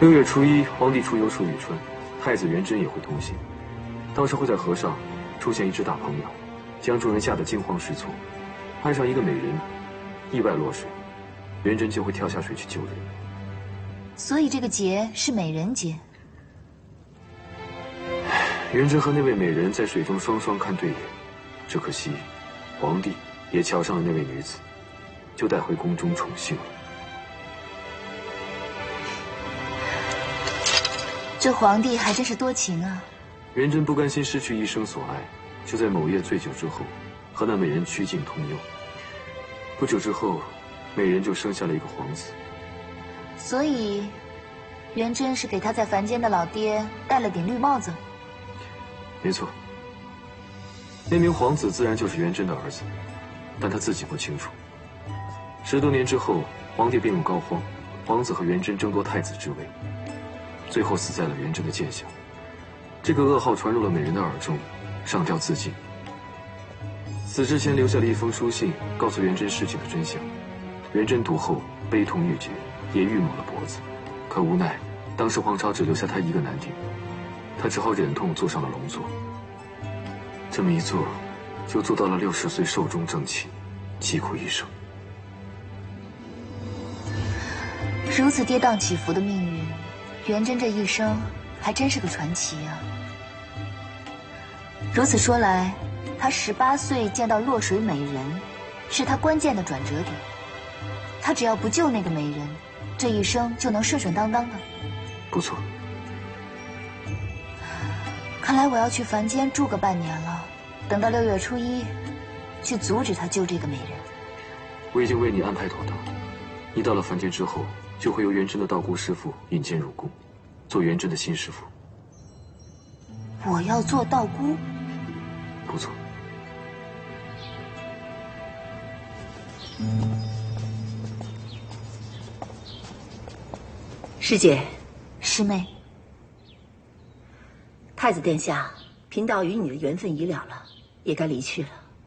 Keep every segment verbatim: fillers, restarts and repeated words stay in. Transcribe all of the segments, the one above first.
六月初一，皇帝出游楚雨春，太子元贞也会同行。到时会在河上出现一只大鹏鸟，将众人吓得惊慌失措。岸上一个美人意外落水，元贞就会跳下水去救人。 所以这个劫是美人劫。 元贞和那位美人在水中双双看对眼，只可惜皇帝也瞧上了那位女子，就带回宫中宠幸了。 这皇帝还真是多情啊！ 元贞不甘心失去一生所爱，就在某夜醉酒之后，和那美人曲径通幽。不久之后，美人就生下了一个皇子。 所以，元贞是给他在凡间的老爹戴了顶绿帽子。 没错，那名皇子自然就是元贞的儿子，但他自己不清楚。十多年之后，皇帝病入膏肓，皇子和元贞争夺太子之位，最后死在了元贞的剑下。这个噩耗传入了美人的耳中，上吊自尽。死之前留下了一封书信，告诉元贞事情的真相。元贞读后悲痛欲绝，也郁抹了脖子。可无奈，当时皇朝只留下他一个男丁，他只好忍痛坐上了龙座。这么一坐，就坐到了六十岁寿终正寝，疾苦一生。 如此跌宕起伏的命运，元贞这一生还真是个传奇啊！如此说来，他十八岁见到落水美人，是他关键的转折点。他只要不救那个美人，这一生就能顺顺当当的。 不错。 看来我要去凡间住个半年了，等到六月初一，去阻止他救这个美人。 我已经为你安排妥当，你到了凡间之后，就会由元贞的道姑师傅引荐入宫，做元贞的新师傅。 我要做道姑？ 不错。 师姐， 师妹， 太子殿下，贫道与你的缘分已了了，也该离去了。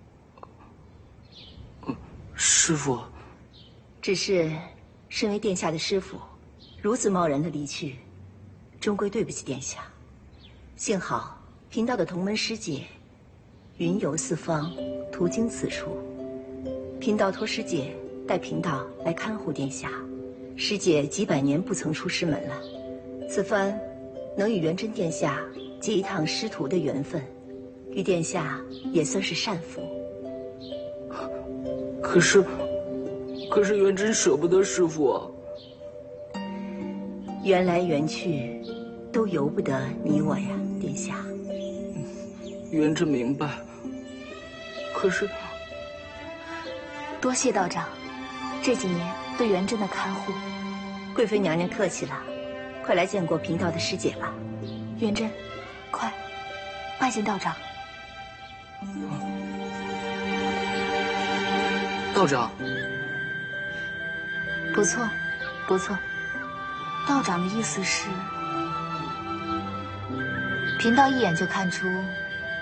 嗯，师父。 只是，身为殿下的师父，如此贸然的离去，终归对不起殿下。幸好贫道的同门师姐，云游四方，途经此处。贫道托师姐带贫道来看护殿下。师姐几百年不曾出师门了，此番能与元贞殿下结一趟师徒的缘分，与殿下也算是善福。 可是，可是元贞舍不得师父啊。 缘来缘去，都由不得你我呀，殿下。 元贞明白。可是， 多谢道长，这几年对元贞的看护。 贵妃娘娘客气了，快来见过贫道的师姐吧。 元贞，快，拜见道长。 道长。 不错，不错。道长的意思是，贫道一眼就看出